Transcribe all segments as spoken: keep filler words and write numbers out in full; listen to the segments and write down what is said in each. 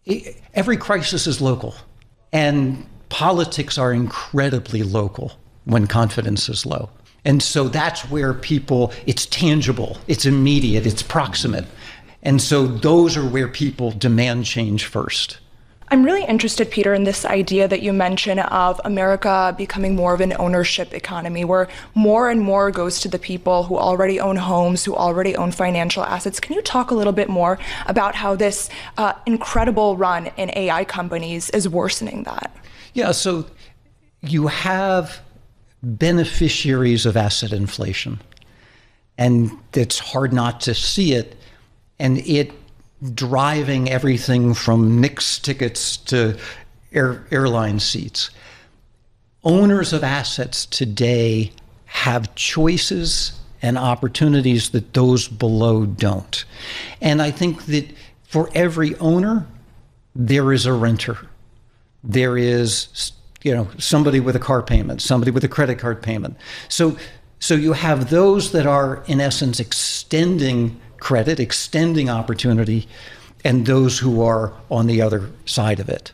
every crisis is local, and politics are incredibly local when confidence is low. And so that's where people, it's tangible, it's immediate, it's proximate. And so those are where people demand change first. I'm really interested, Peter, in this idea that you mention of America becoming more of an ownership economy, where more and more goes to the people who already own homes, who already own financial assets. Can you talk a little bit more about how this uh, incredible run in A I companies is worsening that? Yeah, so you have beneficiaries of asset inflation, and it's hard not to see it, and it driving everything from Knicks tickets to air, airline seats. Owners of assets today have choices and opportunities that those below don't. And I think that for every owner, there is a renter. There is, you know, somebody with a car payment, somebody with a credit card payment. So, so you have those that are, in essence, extending credit, extending opportunity, and those who are on the other side of it.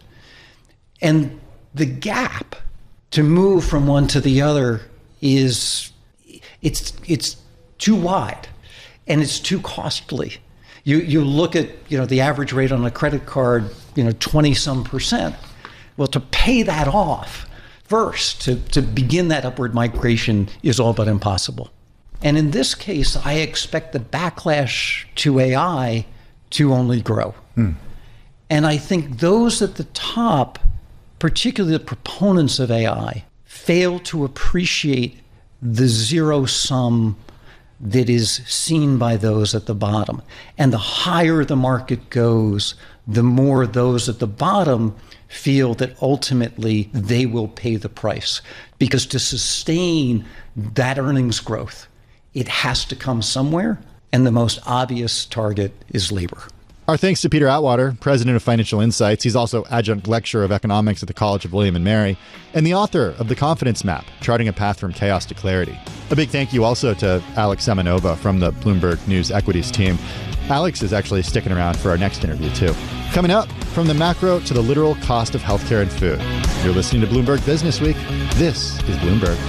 And the gap to move from one to the other is, it's it's too wide, and it's too costly. You you look at, you know, the average rate on a credit card, you know, twenty some percent. Well, to pay that off first, to, to begin that upward migration is all but impossible. And in this case, I expect the backlash to A I to only grow. Hmm. And I think those at the top, particularly the proponents of A I, fail to appreciate the zero sum that is seen by those at the bottom. And the higher the market goes, the more those at the bottom feel that ultimately they will pay the price. Because to sustain that earnings growth, it has to come somewhere, and the most obvious target is labor. Our thanks to Peter Atwater, president of Financial Insights. He's also adjunct lecturer of economics at the College of William and Mary, and the author of The Confidence Map, Charting a Path from Chaos to Clarity. A big thank you also to Alex Semenova from the Bloomberg News Equities team. Alex is actually sticking around for our next interview, too. Coming up, from the macro to the literal cost of healthcare and food. You're listening to Bloomberg Business Week. This is Bloomberg.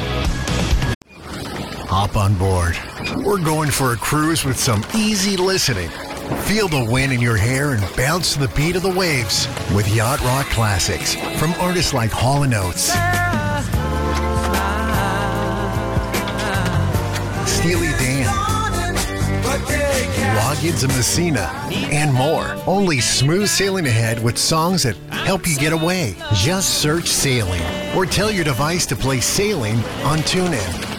Hop on board. We're going for a cruise with some easy listening. Feel the wind in your hair and bounce to the beat of the waves with Yacht Rock classics from artists like Hall and Oates, Steely Dan, Loggins and Messina, and more. Only smooth sailing ahead with songs that help you get away. Just search Sailing or tell your device to play Sailing on TuneIn.